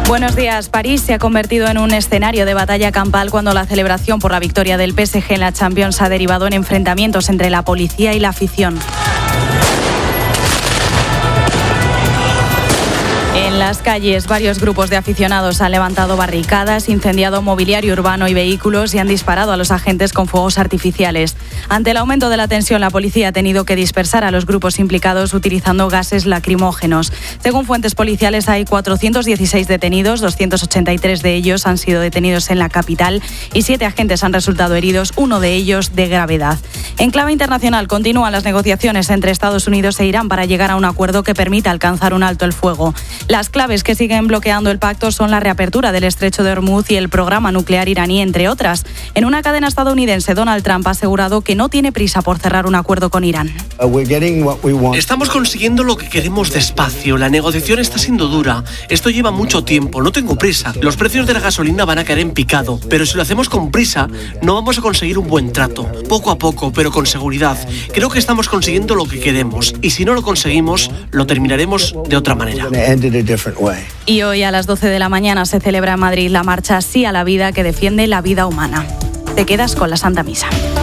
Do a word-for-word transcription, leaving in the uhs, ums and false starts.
Buenos días. París se ha convertido en un escenario de batalla campal cuando la celebración por la victoria del P S G en la Champions ha derivado en enfrentamientos entre la policía y la afición. En las calles, varios grupos de aficionados han levantado barricadas, incendiado mobiliario urbano y vehículos y han disparado a los agentes con fuegos artificiales. Ante el aumento de la tensión, la policía ha tenido que dispersar a los grupos implicados utilizando gases lacrimógenos. Según fuentes policiales, hay cuatrocientos dieciséis detenidos, doscientos ochenta y tres de ellos han sido detenidos en la capital y siete agentes han resultado heridos, uno de ellos de gravedad. En clave internacional, continúan las negociaciones entre Estados Unidos e Irán para llegar a un acuerdo que permita alcanzar un alto el fuego. Las claves que siguen bloqueando el pacto son la reapertura del estrecho de Hormuz y el programa nuclear iraní, entre otras. En una cadena estadounidense, Donald Trump ha asegurado que no tiene prisa por cerrar un acuerdo con Irán. Estamos consiguiendo lo que queremos despacio. La negociación está siendo dura. Esto lleva mucho tiempo. No tengo prisa. Los precios de la gasolina van a caer en picado. Pero si lo hacemos con prisa, no vamos a conseguir un buen trato. Poco a poco, pero con seguridad. Creo que estamos consiguiendo lo que queremos. Y si no lo conseguimos, lo terminaremos de otra manera. Y hoy a las doce de la mañana se celebra en Madrid la marcha Sí a la Vida, que defiende la vida humana. Te quedas con la Santa Misa.